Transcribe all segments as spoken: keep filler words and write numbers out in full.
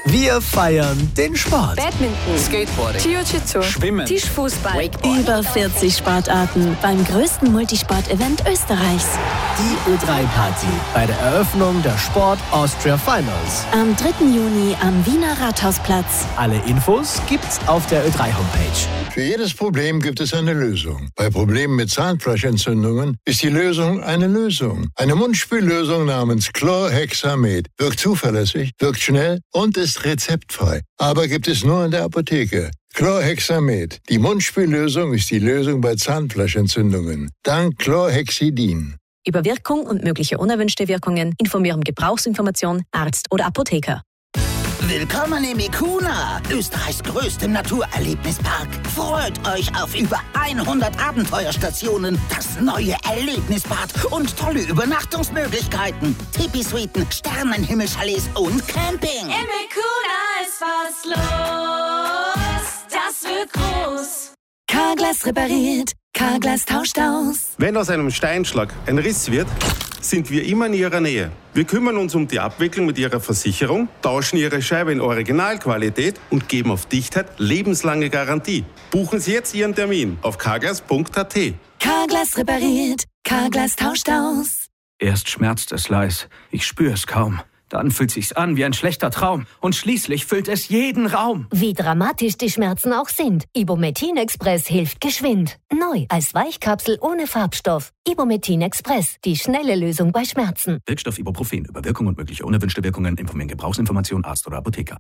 Wir feiern den Sport. Badminton, Skateboarding, Jiu-Jitsu, Schwimmen, Tischfußball, Wakeboard. Über vierzig Sportarten beim größten Multisport-Event Österreichs. Die Ö drei Party bei der Eröffnung der Sport Austria Finals. Am dritten Juni am Wiener Rathausplatz. Alle Infos gibt's auf der Ö drei Homepage. Für jedes Problem gibt es eine Lösung. Bei Problemen mit Zahnfleischentzündungen ist die Lösung eine Lösung. Eine Mundspüllösung namens Chlorhexamed wirkt zuverlässig, wirkt schnell und ist rezeptfrei. Aber gibt es nur in der Apotheke. Chlorhexamed. Die Mundspüllösung ist die Lösung bei Zahnfleischentzündungen. Dank Chlorhexidin. Über Wirkung und mögliche unerwünschte Wirkungen informieren Gebrauchsinformation, Arzt oder Apotheker. Willkommen im Ikuna, Österreichs größtem Naturerlebnispark. Freut euch auf über hundert Abenteuerstationen, das neue Erlebnisbad und tolle Übernachtungsmöglichkeiten. Tipi-Suiten, Sternenhimmelchalets und Camping. Im Ikuna ist was los, das wird groß. Carglass repariert, Carglass tauscht aus. Wenn aus einem Steinschlag ein Riss wird, sind wir immer in Ihrer Nähe. Wir kümmern uns um die Abwicklung mit Ihrer Versicherung, tauschen Ihre Scheibe in Originalqualität und geben auf Dichtheit lebenslange Garantie. Buchen Sie jetzt Ihren Termin auf carglass punkt a t. Carglass repariert, Carglass tauscht aus. Erst schmerzt es leis, ich spüre es kaum. Dann fühlt sich's an wie ein schlechter Traum. Und schließlich füllt es jeden Raum. Wie dramatisch die Schmerzen auch sind. Ibumetin Express hilft geschwind. Neu als Weichkapsel ohne Farbstoff. Ibumetin Express, die schnelle Lösung bei Schmerzen. Wirkstoff Ibuprofen. Über Wirkung und mögliche unerwünschte Wirkungen informieren Gebrauchsinformation, Arzt oder Apotheker.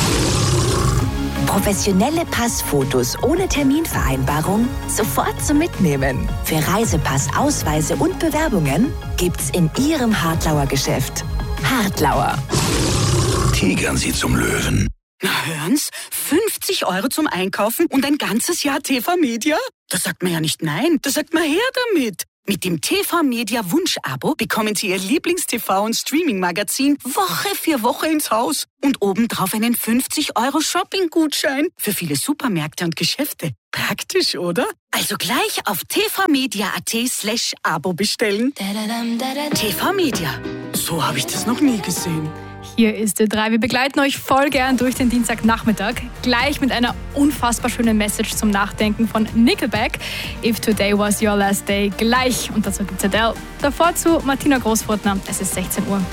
Professionelle Passfotos ohne Terminvereinbarung sofort zum Mitnehmen. Für Reisepass, Ausweise und Bewerbungen gibt's in Ihrem Hartlauer Geschäft. Hartlauer. Tigern Sie zum Löwen. Na hören's, fünfzig Euro zum Einkaufen und ein ganzes Jahr T V Media? Da sagt man ja nicht nein, da sagt man her damit. Mit dem T V Media Wunsch-Abo bekommen Sie Ihr Lieblings-T V- und Streaming-Magazin Woche für Woche ins Haus. Und obendrauf einen fünfzig Euro Shopping-Gutschein für viele Supermärkte und Geschäfte. Praktisch, oder? Also gleich auf tvmedia.at slash Abo bestellen. T V Media. So habe ich das noch nie gesehen. Hier ist Ö drei. Wir begleiten euch voll gern durch den Dienstagnachmittag. Gleich mit einer unfassbar schönen Message zum Nachdenken von Nickelback. If Today Was Your Last Day. Gleich. Und dazu gibt's Adele. Davor zu Martina Großfurtner. Es ist sechzehn Uhr.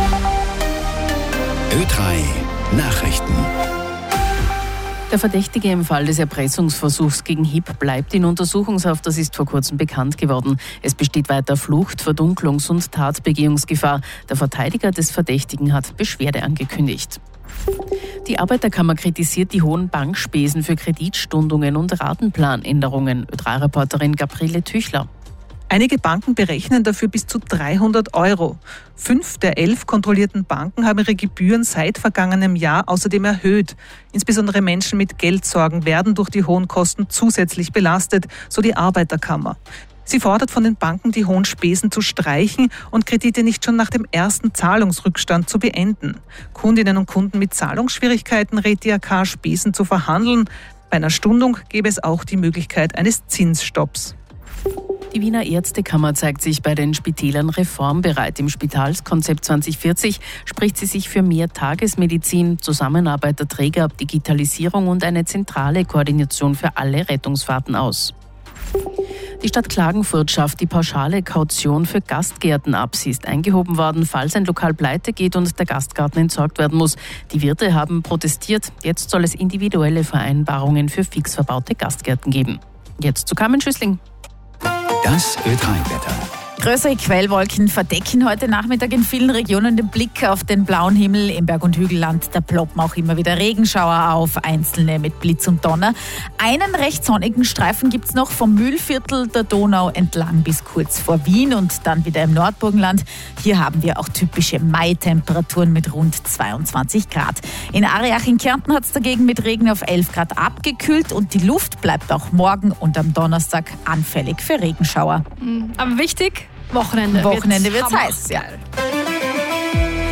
Ö drei Nachrichten. Der Verdächtige im Fall des Erpressungsversuchs gegen Hipp bleibt in Untersuchungshaft. Das ist vor kurzem bekannt geworden. Es besteht weiter Flucht-, Verdunklungs- und Tatbegehungsgefahr. Der Verteidiger des Verdächtigen hat Beschwerde angekündigt. Die Arbeiterkammer kritisiert die hohen Bankspesen für Kreditstundungen und Ratenplanänderungen. Ö drei Reporterin Gabriele Tüchler. Einige Banken berechnen dafür bis zu dreihundert Euro. Fünf der elf kontrollierten Banken haben ihre Gebühren seit vergangenem Jahr außerdem erhöht. Insbesondere Menschen mit Geldsorgen werden durch die hohen Kosten zusätzlich belastet, so die Arbeiterkammer. Sie fordert von den Banken, die hohen Spesen zu streichen und Kredite nicht schon nach dem ersten Zahlungsrückstand zu beenden. Kundinnen und Kunden mit Zahlungsschwierigkeiten rät die A K, Spesen zu verhandeln. Bei einer Stundung gäbe es auch die Möglichkeit eines Zinsstopps. Die Wiener Ärztekammer zeigt sich bei den Spitälern reformbereit. Im Spitalskonzept zwanzig vierzig spricht sie sich für mehr Tagesmedizin, Zusammenarbeit der Träger, Digitalisierung und eine zentrale Koordination für alle Rettungsfahrten aus. Die Stadt Klagenfurt schafft die pauschale Kaution für Gastgärten ab. Sie ist eingehoben worden, falls ein Lokal pleite geht und der Gastgarten entsorgt werden muss. Die Wirte haben protestiert. Jetzt soll es individuelle Vereinbarungen für fix verbaute Gastgärten geben. Jetzt zu Carmen Schüssling. Das Ö drei Wetter. Größere Quellwolken verdecken heute Nachmittag in vielen Regionen den Blick auf den blauen Himmel. Im Berg- und Hügelland, da ploppen auch immer wieder Regenschauer auf, einzelne mit Blitz und Donner. Einen recht sonnigen Streifen gibt's noch vom Mühlviertel der Donau entlang bis kurz vor Wien und dann wieder im Nordburgenland. Hier haben wir auch typische Mai-Temperaturen mit rund zweiundzwanzig Grad. In Ariach in Kärnten hat's dagegen mit Regen auf elf Grad abgekühlt und die Luft bleibt auch morgen und am Donnerstag anfällig für Regenschauer. Aber wichtig, Wochenende. Wochenende wird's heiß, ja. Ö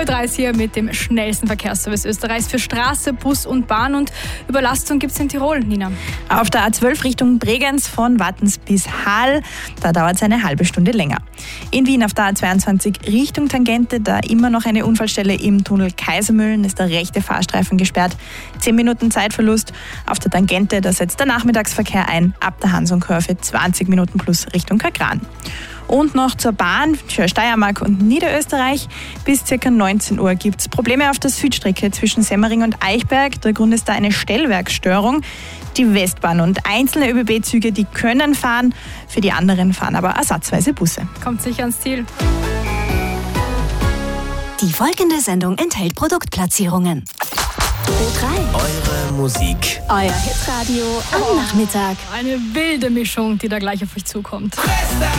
Ö drei ist hier mit dem schnellsten Verkehrsservice Österreichs für Straße, Bus und Bahn. Und Überlastung gibt es in Tirol, Nina. Auf der A zwölf Richtung Bregenz von Wattens bis Hahl, da dauert es eine halbe Stunde länger. In Wien auf der A zweiundzwanzig Richtung Tangente, da immer noch eine Unfallstelle im Tunnel Kaisermühlen, ist der rechte Fahrstreifen gesperrt. Zehn Minuten Zeitverlust. Auf der Tangente, da setzt der Nachmittagsverkehr ein, ab der Hansonkurve zwanzig Minuten plus Richtung Kagran. Und noch zur Bahn für Steiermark und Niederösterreich. Bis ca. neunzehn Uhr gibt es Probleme auf der Südstrecke zwischen Semmering und Eichberg. Der Grund ist da eine Stellwerksstörung. Die Westbahn und einzelne Ö B B-Züge, die können fahren. Für die anderen fahren aber ersatzweise Busse. Kommt sicher ans Ziel. Die folgende Sendung enthält Produktplatzierungen. Ö drei. Eure Musik. Euer Hitradio am Nachmittag. Eine wilde Mischung, die da gleich auf euch zukommt. Bester